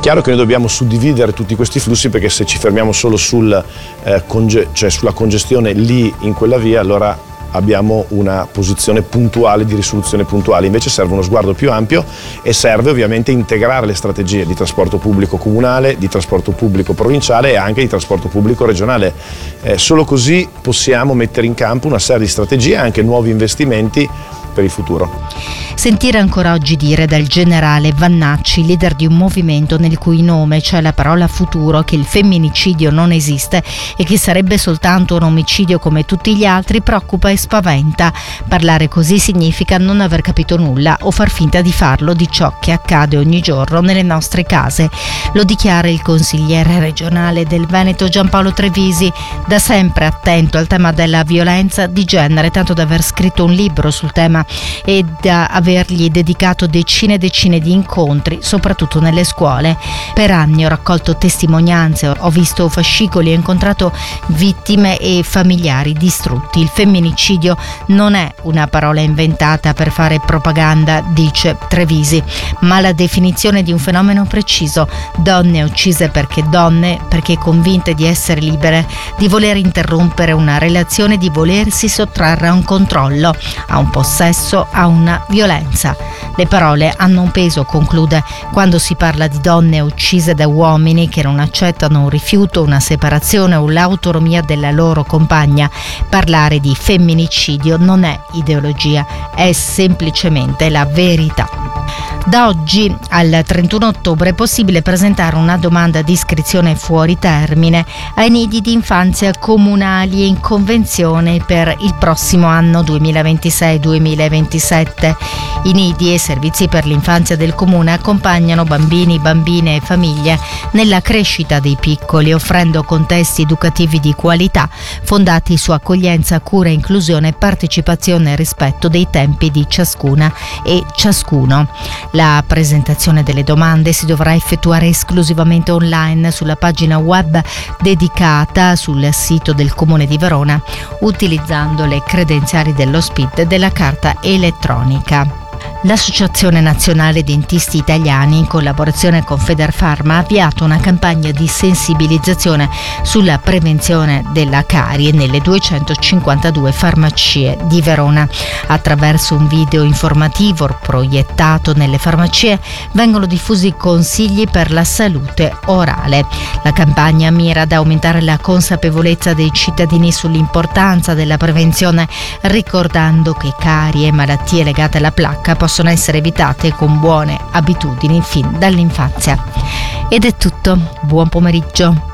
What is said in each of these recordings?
chiaro che noi dobbiamo suddividere tutti questi flussi, perché se ci fermiamo solo sulla congestione lì in quella via, allora abbiamo una posizione puntuale di risoluzione puntuale. Invece serve uno sguardo più ampio e serve ovviamente integrare le strategie di trasporto pubblico comunale, di trasporto pubblico provinciale e anche di trasporto pubblico regionale. Solo così possiamo mettere in campo una serie di strategie e anche nuovi investimenti per il futuro. Sentire ancora oggi dire dal generale Vannacci, leader di un movimento nel cui nome c'è la parola futuro, che il femminicidio non esiste e che sarebbe soltanto un omicidio come tutti gli altri, preoccupa e spaventa. Parlare così significa non aver capito nulla o far finta di farlo di ciò che accade ogni giorno nelle nostre case. Lo dichiara il consigliere regionale del Veneto Giampaolo Trevisi, da sempre attento al tema della violenza di genere, tanto da aver scritto un libro sul tema e da avergli dedicato decine e decine di incontri, soprattutto nelle scuole. Per anni ho raccolto testimonianze, ho visto fascicoli, ho incontrato vittime e familiari distrutti. Il femminicidio non è una parola inventata per fare propaganda, dice Trevisi, ma la definizione di un fenomeno preciso: donne uccise perché donne, perché convinte di essere libere, di voler interrompere una relazione, di volersi sottrarre a un controllo, a un possesso, a una violenza. Le parole hanno un peso, conclude, quando si parla di donne uccise da uomini che non accettano un rifiuto, una separazione o l'autonomia della loro compagna. Parlare di femminicidio non è ideologia, è semplicemente la verità. Da oggi al 31 ottobre è possibile presentare una domanda di iscrizione fuori termine ai nidi di infanzia comunali in convenzione per il prossimo anno 2026-2027. I nidi e i servizi per l'infanzia del comune accompagnano bambini, bambine e famiglie nella crescita dei piccoli, offrendo contesti educativi di qualità fondati su accoglienza, cura, inclusione, partecipazione e rispetto dei tempi di ciascuna e ciascuno. La presentazione delle domande si dovrà effettuare esclusivamente online sulla pagina web dedicata sul sito del Comune di Verona, utilizzando le credenziali dello SPID della carta elettronica. L'Associazione Nazionale Dentisti Italiani, in collaborazione con Federfarma, ha avviato una campagna di sensibilizzazione sulla prevenzione della carie nelle 252 farmacie di Verona. Attraverso un video informativo proiettato nelle farmacie vengono diffusi consigli per la salute orale. La campagna mira ad aumentare la consapevolezza dei cittadini sull'importanza della prevenzione, ricordando che carie e malattie legate alla placca possono essere evitate con buone abitudini fin dall'infanzia. Ed è tutto, buon pomeriggio.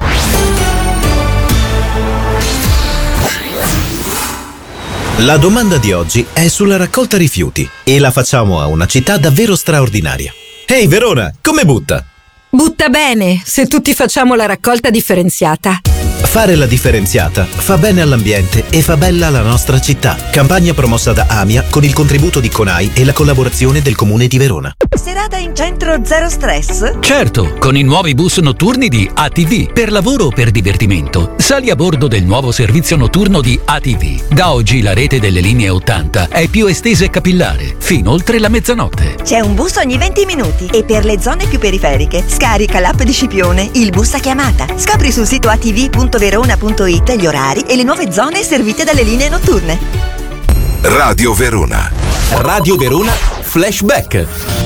La domanda di oggi è sulla raccolta rifiuti e la facciamo a una città davvero straordinaria. Ehi Verona, come butta? Butta bene, se tutti facciamo la raccolta differenziata. Fare la differenziata fa bene all'ambiente e fa bella la nostra città. Campagna promossa da AMIA con il contributo di CONAI e la collaborazione del Comune di Verona. Serata in centro zero stress? Certo, con i nuovi bus notturni di ATV. Per lavoro o per divertimento, sali a bordo del nuovo servizio notturno di ATV. Da oggi la rete delle linee 80 è più estesa e capillare, fino oltre la mezzanotte. C'è un bus ogni 20 minuti e per le zone più periferiche scarica l'app di Scipione, il bus a chiamata. Scopri sul sito atv.verona.it gli orari e le nuove zone servite dalle linee notturne. Radio Verona. Radio Verona Flashback.